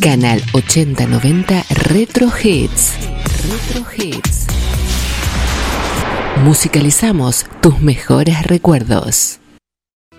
Canal 8090 Retro Hits. Retro Hits. Musicalizamos tus mejores recuerdos.